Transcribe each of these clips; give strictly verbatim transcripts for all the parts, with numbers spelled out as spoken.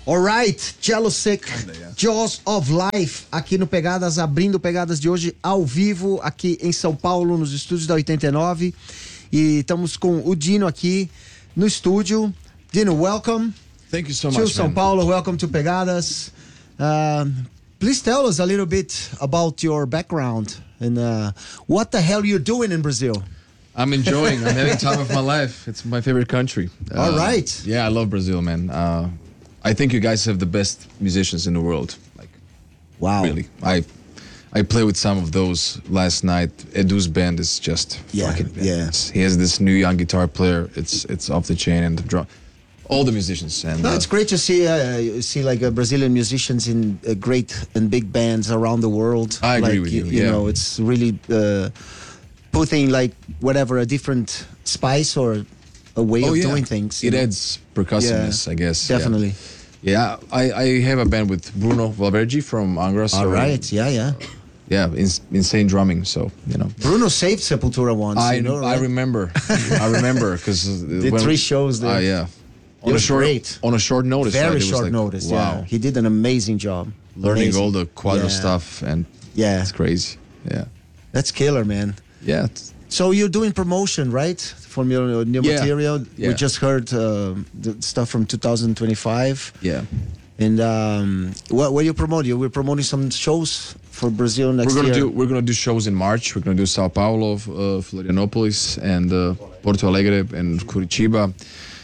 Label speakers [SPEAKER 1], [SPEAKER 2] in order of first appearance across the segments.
[SPEAKER 1] Alright, Jealousy, Jaws of Life, aqui no Pegadas, abrindo Pegadas de hoje ao vivo, aqui em São Paulo, nos estúdios da oitenta e nove. E estamos com o Dino aqui no estúdio. Dino, welcome.
[SPEAKER 2] Thank you so
[SPEAKER 1] to
[SPEAKER 2] much,
[SPEAKER 1] São
[SPEAKER 2] man.
[SPEAKER 1] Paulo. Welcome to Pegadas. Uh, please tell us a little bit about your background and uh, what the hell you're doing in Brazil.
[SPEAKER 2] I'm enjoying. I'm having time of my life. It's my favorite country.
[SPEAKER 1] All
[SPEAKER 2] Uh,
[SPEAKER 1] right.
[SPEAKER 2] Yeah, I love Brazil, man. Uh, I think you guys have the best musicians in the world. Like,
[SPEAKER 1] Wow.
[SPEAKER 2] really. I I played with some of those last night. Edu's band is just
[SPEAKER 1] Yeah,
[SPEAKER 2] fucking
[SPEAKER 1] yeah.
[SPEAKER 2] badass. He has this new young guitar player. It's it's off the chain, and the drum. All the musicians. And
[SPEAKER 1] No,
[SPEAKER 2] uh,
[SPEAKER 1] it's great to see uh, see like uh, Brazilian musicians in uh, great and big bands around the world.
[SPEAKER 2] I agree
[SPEAKER 1] like,
[SPEAKER 2] with
[SPEAKER 1] you.
[SPEAKER 2] you,
[SPEAKER 1] You
[SPEAKER 2] yeah.
[SPEAKER 1] know, it's really uh, putting like whatever a different spice or a way
[SPEAKER 2] oh
[SPEAKER 1] of
[SPEAKER 2] yeah,
[SPEAKER 1] doing things. you
[SPEAKER 2] it
[SPEAKER 1] know?
[SPEAKER 2] adds percussiveness, I guess. yeah.
[SPEAKER 1] Definitely.
[SPEAKER 2] Yeah, I, I have a band with Bruno Valverde from Angra. So
[SPEAKER 1] All right. Yeah, yeah.
[SPEAKER 2] Yeah, ins- insane drumming. So you know.
[SPEAKER 1] Bruno saved Sepultura once.
[SPEAKER 2] I
[SPEAKER 1] you know,
[SPEAKER 2] I
[SPEAKER 1] right?
[SPEAKER 2] remember, I remember because
[SPEAKER 1] Did three shows there.
[SPEAKER 2] Ah, yeah,
[SPEAKER 1] It was
[SPEAKER 2] short
[SPEAKER 1] great.
[SPEAKER 2] on a short notice. right?
[SPEAKER 1] Very
[SPEAKER 2] It was
[SPEAKER 1] short
[SPEAKER 2] like,
[SPEAKER 1] notice.
[SPEAKER 2] Wow,
[SPEAKER 1] Yeah, he did an amazing job.
[SPEAKER 2] learning
[SPEAKER 1] Amazing.
[SPEAKER 2] all the quadro
[SPEAKER 1] Yeah.
[SPEAKER 2] stuff, and
[SPEAKER 1] Yeah,
[SPEAKER 2] it's crazy. Yeah,
[SPEAKER 1] that's killer, man.
[SPEAKER 2] yeah. It's,
[SPEAKER 1] So you're doing promotion, right, from your new
[SPEAKER 2] Yeah,
[SPEAKER 1] material? We
[SPEAKER 2] yeah.
[SPEAKER 1] just heard uh, the stuff from two thousand twenty-five.
[SPEAKER 2] yeah.
[SPEAKER 1] And um, what what you promote? You we're promoting some shows for Brazil next
[SPEAKER 2] We're gonna
[SPEAKER 1] year.
[SPEAKER 2] do we're gonna do shows in March. We're gonna do Sao Paulo, uh, Florianópolis, and uh, Porto Alegre, and Curitiba,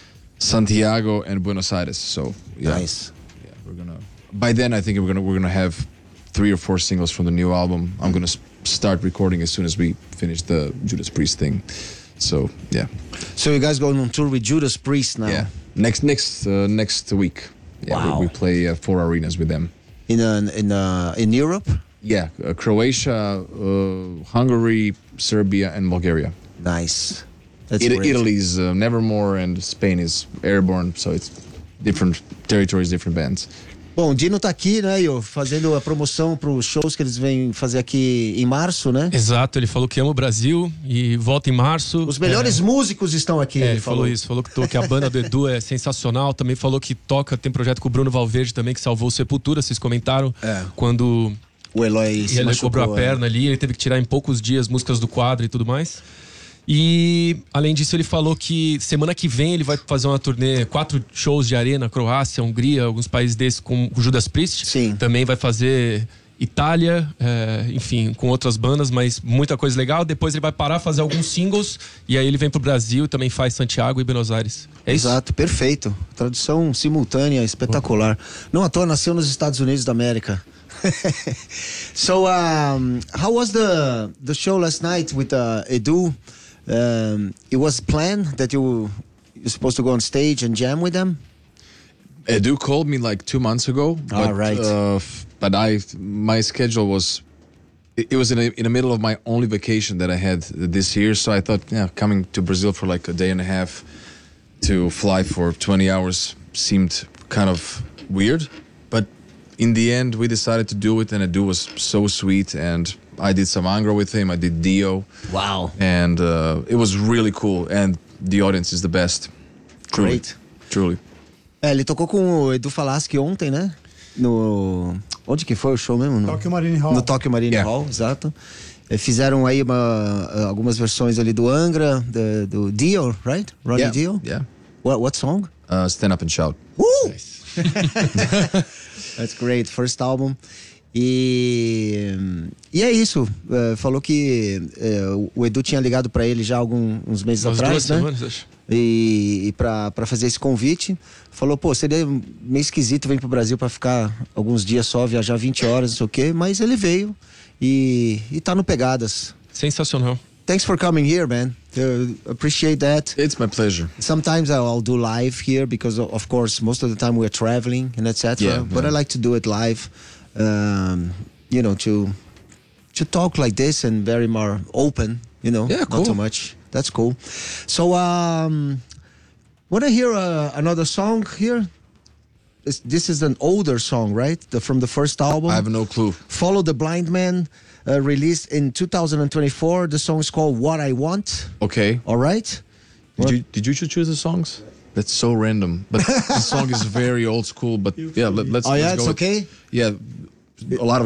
[SPEAKER 2] Santiago, and Buenos Aires. So yeah,
[SPEAKER 1] Nice.
[SPEAKER 2] yeah. We're gonna. By then, I think we're gonna we're gonna have three or four singles from the new album. I'm gonna s- start recording as soon as we finish the Judas Priest thing. So yeah,
[SPEAKER 1] So you guys going on tour with Judas Priest now?
[SPEAKER 2] yeah. Next next uh, next week. Yeah,
[SPEAKER 1] Wow.
[SPEAKER 2] we, we play uh, four arenas with them.
[SPEAKER 1] In uh, in uh, in Europe.
[SPEAKER 2] Yeah, uh, Croatia, uh, Hungary, Serbia, and Bulgaria.
[SPEAKER 1] Nice. That's
[SPEAKER 2] It,
[SPEAKER 1] great.
[SPEAKER 2] Italy's uh, Nevermore, and Spain is Airborne, so it's different territories, different bands.
[SPEAKER 1] Bom, o Dino tá aqui, né, Yo, fazendo a promoção para os shows que eles vêm fazer aqui em março, né?
[SPEAKER 3] Exato, ele falou que ama o Brasil e volta em março.
[SPEAKER 1] Os melhores
[SPEAKER 3] É,
[SPEAKER 1] músicos estão aqui.
[SPEAKER 3] é,
[SPEAKER 1] ele
[SPEAKER 3] ele falou isso, falou que, to- que a banda do Edu é sensacional. Também falou que toca, tem projeto com o Bruno Valverde também, que salvou o Sepultura, vocês comentaram.
[SPEAKER 1] É.
[SPEAKER 3] Quando
[SPEAKER 1] O Eloy se
[SPEAKER 3] ele
[SPEAKER 1] machucou,
[SPEAKER 3] quebrou a
[SPEAKER 1] é.
[SPEAKER 3] perna ali, ele teve que tirar em poucos dias músicas do quadro e tudo mais. E, além disso, ele falou que semana que vem ele vai fazer uma turnê, quatro shows de arena, Croácia, Hungria, alguns países desses com o Judas Priest.
[SPEAKER 1] Sim.
[SPEAKER 3] Também vai fazer Itália, é, enfim, com outras bandas, mas muita coisa legal. Depois ele vai parar, fazer alguns singles, e aí ele vem pro Brasil e também faz Santiago e Buenos Aires. É isso?
[SPEAKER 1] Exato, perfeito. Tradução simultânea, espetacular. Não à toa, nasceu nos Estados Unidos da América. So, um, how was the the show last night with uh, Edu? Um, it was planned that you you're supposed to go on stage and jam with them.
[SPEAKER 2] Edu called me like two months ago. But,
[SPEAKER 1] Ah, right.
[SPEAKER 2] Uh, f- but I, my schedule was, it, it was in, a, in the middle of my only vacation that I had this year. So I thought, yeah, coming to Brazil for like a day and a half to fly for twenty hours seemed kind of weird. But in the end, we decided to do it, and Edu was so sweet. And I did some Angra with him. I did Dio.
[SPEAKER 1] Wow.
[SPEAKER 2] And uh, it was really cool. And the audience is the best. Truly.
[SPEAKER 1] Great.
[SPEAKER 2] Truly.
[SPEAKER 1] É, ele tocou com o Edu Falaschi ontem, né? No... Onde que foi o show mesmo? No
[SPEAKER 4] Tokyo Marine Hall.
[SPEAKER 1] No Tokyo Marine
[SPEAKER 2] Yeah.
[SPEAKER 1] Hall, exato. É, fizeram aí uma, algumas versões ali do Angra, do, do Dio, right? Ronnie
[SPEAKER 2] Yeah.
[SPEAKER 1] Dio?
[SPEAKER 2] Yeah.
[SPEAKER 1] What, what song?
[SPEAKER 2] Uh, Stand Up and Shout.
[SPEAKER 1] Woo! That's great, first album. E, e é isso. É, falou que é, o Edu tinha ligado pra ele já alguns uns meses
[SPEAKER 3] Umas duas
[SPEAKER 1] atrás, né?
[SPEAKER 3] semanas, acho.
[SPEAKER 1] E, e pra, pra fazer esse convite. Falou, pô, seria meio esquisito vir pro Brasil pra ficar alguns dias só, viajar vinte horas, não sei o quê. Mas ele veio e, e tá no Pegadas.
[SPEAKER 3] Sensacional.
[SPEAKER 1] Thanks for coming here, man. Uh, appreciate that.
[SPEAKER 2] It's my pleasure.
[SPEAKER 1] Sometimes I'll do live here because, of course, most of the time we're traveling and et cetera.
[SPEAKER 2] Yeah,
[SPEAKER 1] but
[SPEAKER 2] yeah.
[SPEAKER 1] I like to do it live, um, you know, to to talk like this and very more open, you know,
[SPEAKER 2] Yeah,
[SPEAKER 1] not
[SPEAKER 2] cool.
[SPEAKER 1] too much. That's cool. So, um, want to hear uh, another song here? This, this is an older song, right? The, from the first album.
[SPEAKER 2] I have no clue.
[SPEAKER 1] Follow the Blind Man, uh, released in two thousand twenty-four. The song is called What I Want.
[SPEAKER 2] Okay.
[SPEAKER 1] All right?
[SPEAKER 2] Did you did you choose the songs? That's so random, but the song is very old school. But yeah, let, let's.
[SPEAKER 1] Oh yeah,
[SPEAKER 2] let's
[SPEAKER 1] it's
[SPEAKER 2] go
[SPEAKER 1] okay.
[SPEAKER 2] With, yeah, a lot of